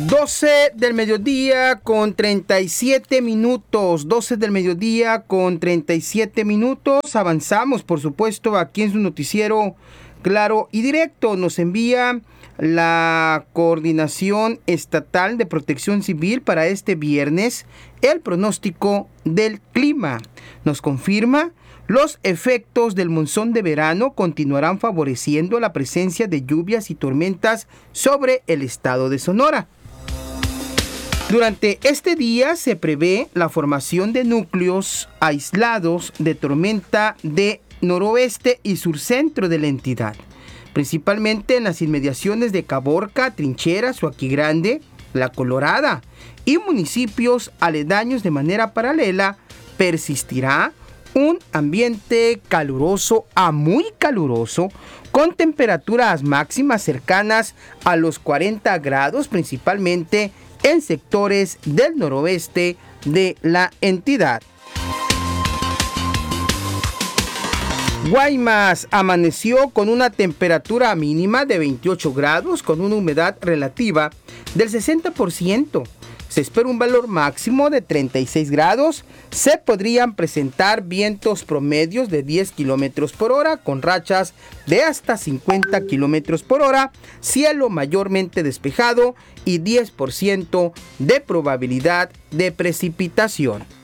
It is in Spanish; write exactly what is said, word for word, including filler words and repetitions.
doce del mediodía con treinta y siete minutos, doce del mediodía con treinta y siete minutos. Avanzamos, por supuesto, aquí en su noticiero Claro y Directo. Nos envía la Coordinación Estatal de Protección Civil para este viernes el pronóstico del clima. Nos confirma: los efectos del monzón de verano continuarán favoreciendo la presencia de lluvias y tormentas sobre el estado de Sonora. Durante este día se prevé la formación de núcleos aislados de tormenta de noroeste y surcentro de la entidad, principalmente en las inmediaciones de Caborca, Trincheras, Suaquigrande, La Colorada y municipios aledaños. De manera paralela, persistirá un ambiente caluroso a muy caluroso, con temperaturas máximas cercanas a los cuarenta grados, principalmente en sectores del noroeste de la entidad. Guaymas amaneció con una temperatura mínima de veintiocho grados, con una humedad relativa del sesenta por ciento. Se espera un valor máximo de treinta y seis grados. Se podrían presentar vientos promedios de diez kilómetros por hora con rachas de hasta cincuenta kilómetros por hora, cielo mayormente despejado y diez por ciento de probabilidad de precipitación.